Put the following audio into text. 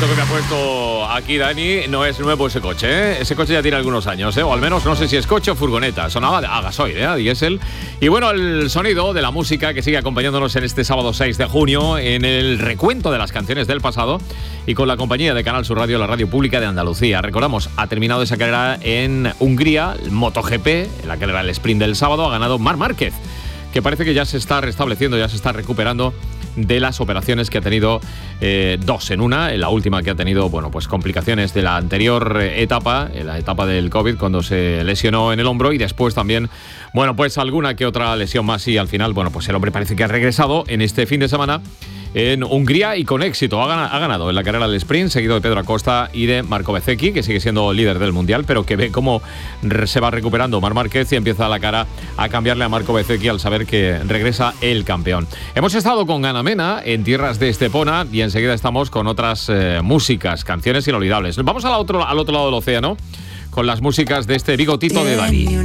esto que me ha puesto aquí Dani no es nuevo ese coche, ¿eh? Ese coche ya tiene algunos años, ¿eh? O al menos no sé si es coche o furgoneta. Sonaba a gasoil, ¿eh? A diésel. Y bueno, el sonido de la música que sigue acompañándonos en este sábado 6 de junio en el recuento de las canciones del pasado y con la compañía de Canal Sur Radio, la radio pública de Andalucía. Recordamos, ha terminado esa carrera en Hungría, el MotoGP, la carrera del sprint del sábado, ha ganado Marc Márquez, que parece que ya se está restableciendo, ya se está recuperando de las operaciones que ha tenido, dos en una, en la última que ha tenido, bueno, pues complicaciones de la anterior etapa, en la etapa del COVID, cuando se lesionó en el hombro, y después también, bueno, pues alguna que otra lesión más, y al final, bueno, pues el hombre parece que ha regresado en este fin de semana en Hungría y con éxito. Ha ganado en la carrera del sprint, seguido de Pedro Acosta y de Marco Bezzecchi, que sigue siendo líder del Mundial, pero que ve cómo se va recuperando Marc Márquez y empieza la cara a cambiarle a Marco Bezzecchi al saber que regresa el campeón. Hemos estado con Ana Mena en tierras de Estepona y enseguida estamos con otras músicas, canciones inolvidables. Vamos al otro lado del océano con las músicas de este bigotito de Dani.